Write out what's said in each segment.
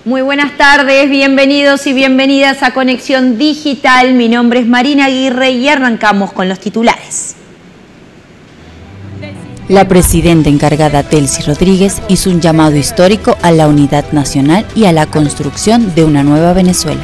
Muy buenas tardes, bienvenidos y bienvenidas a Conexión Digital. Mi nombre es Marina Aguirre y arrancamos con los titulares. La presidenta encargada Delcy Rodríguez hizo un llamado histórico a la unidad nacional y a la construcción de una nueva Venezuela.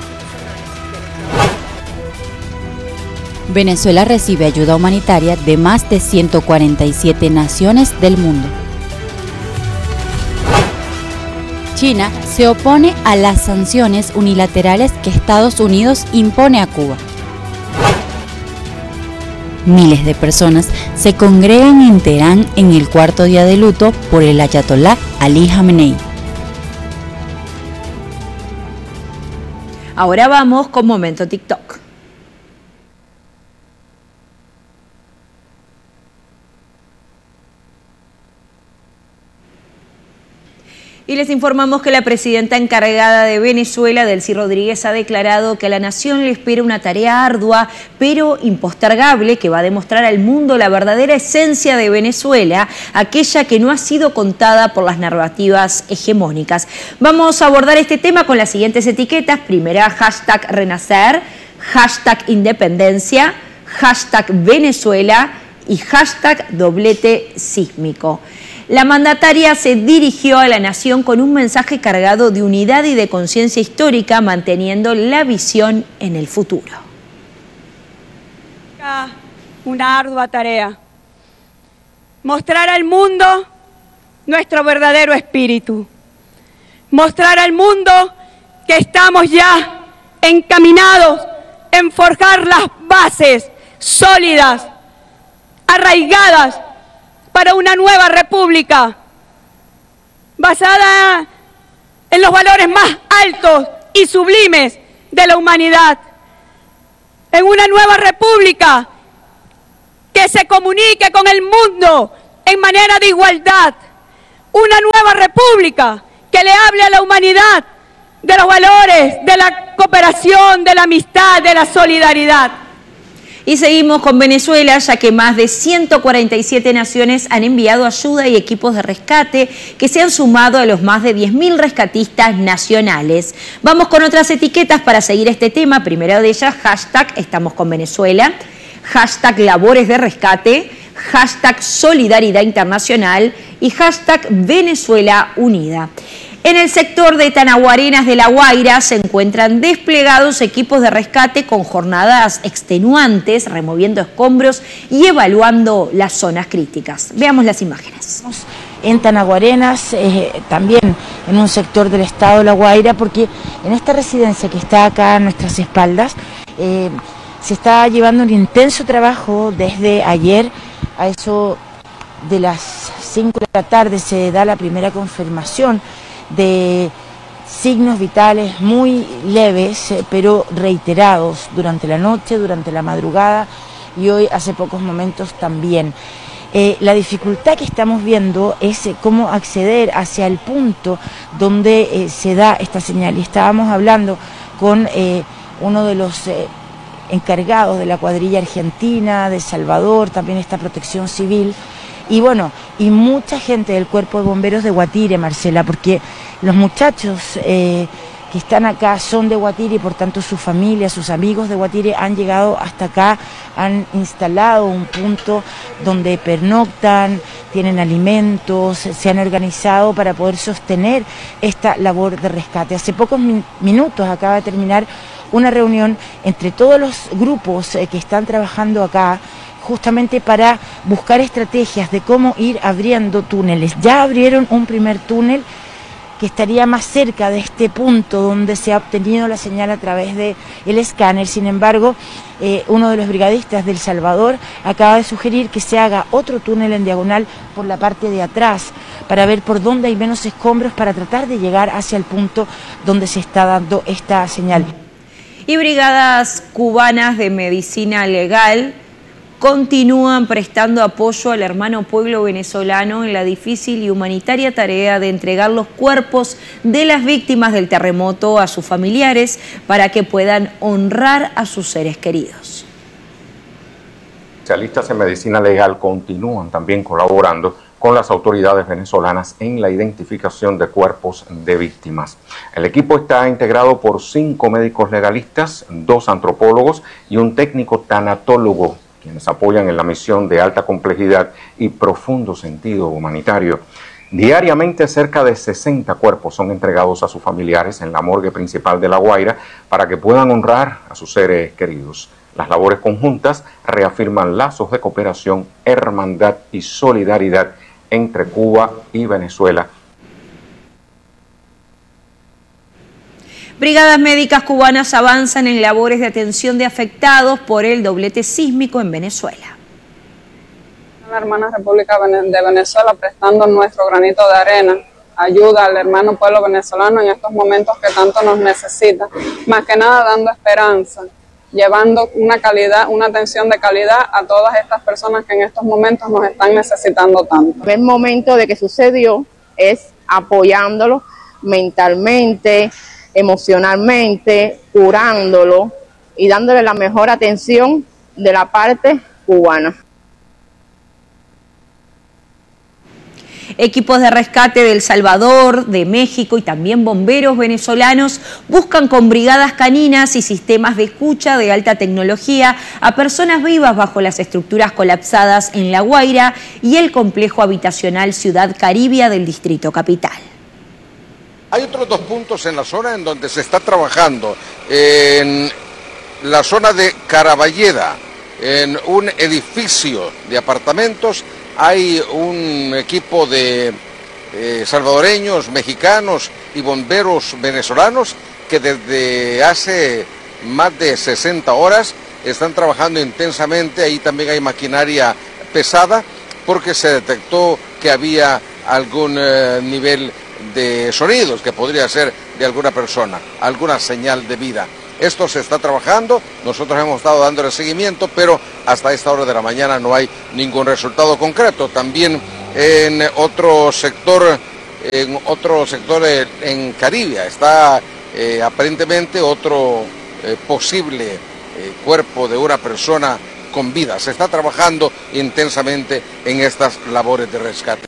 Venezuela recibe ayuda humanitaria de más de 147 naciones del mundo. China se opone a las sanciones unilaterales que Estados Unidos impone a Cuba. Miles de personas se congregan en Teherán en el cuarto día de luto por el ayatolá Ali Jamenei. Ahora vamos con Momento TikTok. Y les informamos que la presidenta encargada de Venezuela, Delcy Rodríguez, ha declarado que a la nación le espera una tarea ardua, pero impostergable, que va a demostrar al mundo la verdadera esencia de Venezuela, aquella que no ha sido contada por las narrativas hegemónicas. Vamos a abordar este tema con las siguientes etiquetas. Primera, hashtag Renacer, hashtag Independencia, hashtag Venezuela y hashtag Doblete Sísmico. La mandataria se dirigió a la nación con un mensaje cargado de unidad y de conciencia histórica, manteniendo la visión en el futuro. Una ardua tarea. Mostrar al mundo nuestro verdadero espíritu. Mostrar al mundo que estamos ya encaminados en forjar las bases sólidas, arraigadas, para una nueva república basada en los valores más altos y sublimes de la humanidad. En una nueva república que se comunique con el mundo en manera de igualdad. Una nueva república que le hable a la humanidad de los valores, de la cooperación, de la amistad, de la solidaridad. Y seguimos con Venezuela, ya que más de 147 naciones han enviado ayuda y equipos de rescate que se han sumado a los más de 10.000 rescatistas nacionales. Vamos con otras etiquetas para seguir este tema. Primero de ellas, hashtag Estamos con Venezuela, hashtag Labores de Rescate, hashtag Solidaridad Internacional y hashtag Venezuela Unida. En el sector de Tanaguarenas de La Guaira se encuentran desplegados equipos de rescate con jornadas extenuantes, removiendo escombros y evaluando las zonas críticas. Veamos las imágenes. En Tanaguarenas, también en un sector del estado de La Guaira, porque en esta residencia que está acá a nuestras espaldas, se está llevando un intenso trabajo desde ayer. A eso de las 5 de la tarde se da la primera confirmación de signos vitales muy leves, pero reiterados durante la noche, durante la madrugada y hoy hace pocos momentos también. La dificultad que estamos viendo es cómo acceder hacia el punto donde se da esta señal. Y estábamos hablando con uno de los encargados de la cuadrilla argentina, de Salvador, también está Protección Civil, y bueno, y mucha gente del Cuerpo de Bomberos de Guatire, Marcela, porque los muchachos que están acá son de Guatire y por tanto su familia, sus amigos de Guatire han llegado hasta acá, han instalado un punto donde pernoctan, tienen alimentos, se han organizado para poder sostener esta labor de rescate. Hace pocos minutos acaba de terminar una reunión entre todos los grupos que están trabajando acá, justamente para buscar estrategias de cómo ir abriendo túneles. Ya abrieron un primer túnel que estaría más cerca de este punto donde se ha obtenido la señal a través del escáner. Sin embargo, uno de los brigadistas del Salvador acaba de sugerir que se haga otro túnel en diagonal por la parte de atrás para ver por dónde hay menos escombros, para tratar de llegar hacia el punto donde se está dando esta señal. Y brigadas cubanas de medicina legal continúan prestando apoyo al hermano pueblo venezolano en la difícil y humanitaria tarea de entregar los cuerpos de las víctimas del terremoto a sus familiares para que puedan honrar a sus seres queridos. Especialistas en medicina legal continúan también colaborando con con las autoridades venezolanas en la identificación de cuerpos de víctimas. El equipo está integrado por 5 médicos legalistas, 2 antropólogos y un técnico tanatólogo, quienes apoyan en la misión de alta complejidad y profundo sentido humanitario. Diariamente cerca de 60 cuerpos son entregados a sus familiares en la morgue principal de La Guaira para que puedan honrar a sus seres queridos. Las labores conjuntas reafirman lazos de cooperación, hermandad y solidaridad entre Cuba y Venezuela. Brigadas médicas cubanas avanzan en labores de atención de afectados por el doblete sísmico en Venezuela. La hermana República de Venezuela prestando nuestro granito de arena, ayuda al hermano pueblo venezolano en estos momentos que tanto nos necesita, más que nada dando esperanza, llevando una atención de calidad a todas estas personas que en estos momentos nos están necesitando tanto. El momento de que sucedió es apoyándolo mentalmente, emocionalmente, curándolo y dándole la mejor atención de la parte cubana. Equipos de rescate de El Salvador, de México y también bomberos venezolanos buscan con brigadas caninas y sistemas de escucha de alta tecnología a personas vivas bajo las estructuras colapsadas en La Guaira y el complejo habitacional Ciudad Caribia del Distrito Capital. Hay otros 2 puntos en la zona en donde se está trabajando. En la zona de Caraballeda, en un edificio de apartamentos, hay un equipo de salvadoreños, mexicanos y bomberos venezolanos que desde hace más de 60 horas están trabajando intensamente. Ahí también hay maquinaria pesada porque se detectó que había algún nivel de sonidos que podría ser de alguna persona, alguna señal de vida. Esto se está trabajando, nosotros hemos estado dándole seguimiento, pero hasta esta hora de la mañana no hay ningún resultado concreto. También en otro sector en Caribia está aparentemente otro posible cuerpo de una persona con vida. Se está trabajando intensamente en estas labores de rescate.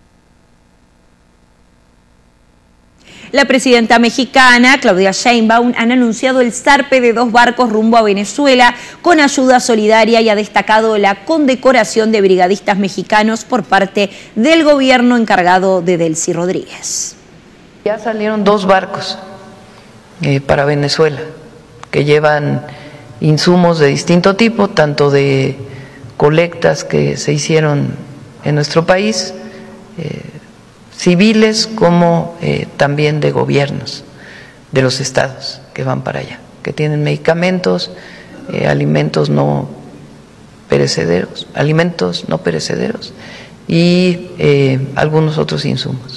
La presidenta mexicana, Claudia Sheinbaum, han anunciado el zarpe de 2 barcos rumbo a Venezuela con ayuda solidaria y ha destacado la condecoración de brigadistas mexicanos por parte del gobierno encargado de Delcy Rodríguez. Ya salieron 2 barcos para Venezuela que llevan insumos de distinto tipo, tanto de colectas que se hicieron en nuestro país, civiles como también de gobiernos de los estados que van para allá, que tienen medicamentos, alimentos no perecederos y algunos otros insumos.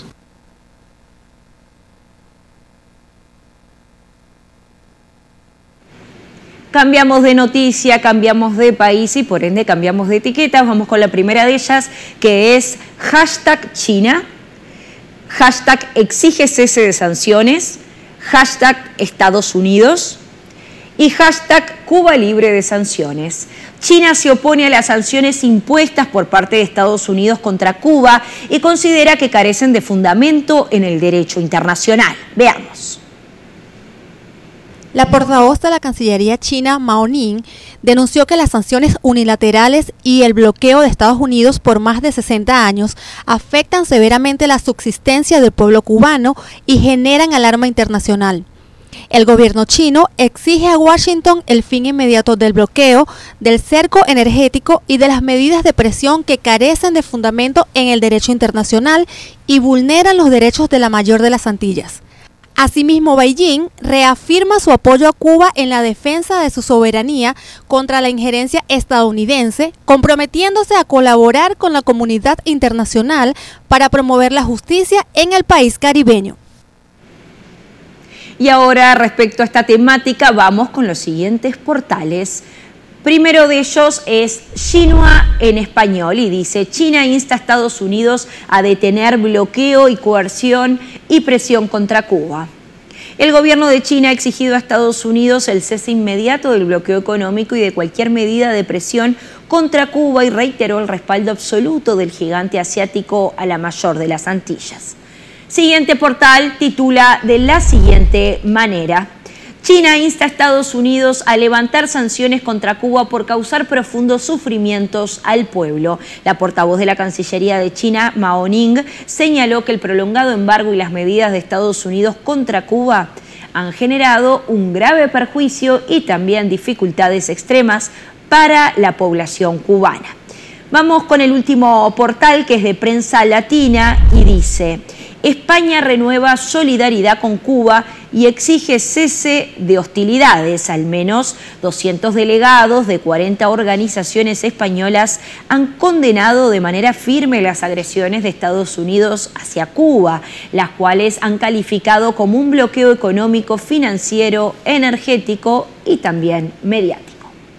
Cambiamos de noticia, cambiamos de país y por ende cambiamos de etiquetas. Vamos con la primera de ellas, que es #China. #exige cese de sanciones, #Estados Unidos y #Cuba libre de sanciones. China se opone a las sanciones impuestas por parte de Estados Unidos contra Cuba y considera que carecen de fundamento en el derecho internacional. Veamos. La portavoz de la Cancillería china, Mao Ning, denunció que las sanciones unilaterales y el bloqueo de Estados Unidos por más de 60 años afectan severamente la subsistencia del pueblo cubano y generan alarma internacional. El gobierno chino exige a Washington el fin inmediato del bloqueo, del cerco energético y de las medidas de presión que carecen de fundamento en el derecho internacional y vulneran los derechos de la mayor de las Antillas. Asimismo, Beijing reafirma su apoyo a Cuba en la defensa de su soberanía contra la injerencia estadounidense, comprometiéndose a colaborar con la comunidad internacional para promover la justicia en el país caribeño. Y ahora, respecto a esta temática, vamos con los siguientes portales. Primero de ellos es Xinhua en español y dice: China insta a Estados Unidos a detener bloqueo y coerción y presión contra Cuba. El gobierno de China ha exigido a Estados Unidos el cese inmediato del bloqueo económico y de cualquier medida de presión contra Cuba y reiteró el respaldo absoluto del gigante asiático a la mayor de las Antillas. Siguiente portal titula de la siguiente manera: China insta a Estados Unidos a levantar sanciones contra Cuba por causar profundos sufrimientos al pueblo. La portavoz de la Cancillería de China, Mao Ning, señaló que el prolongado embargo y las medidas de Estados Unidos contra Cuba han generado un grave perjuicio y también dificultades extremas para la población cubana. Vamos con el último portal, que es de Prensa Latina, y dice: España renueva solidaridad con Cuba y exige cese de hostilidades. Al menos 200 delegados de 40 organizaciones españolas han condenado de manera firme las agresiones de Estados Unidos hacia Cuba, las cuales han calificado como un bloqueo económico, financiero, energético y también mediático.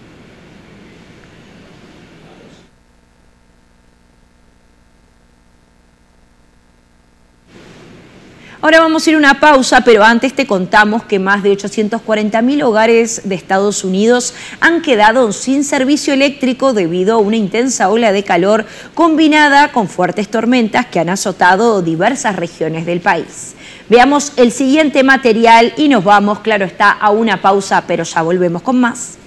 Ahora vamos a ir a una pausa, pero antes te contamos que más de 840.000 hogares de Estados Unidos han quedado sin servicio eléctrico debido a una intensa ola de calor combinada con fuertes tormentas que han azotado diversas regiones del país. Veamos el siguiente material y nos vamos, claro está, a una pausa, pero ya volvemos con más.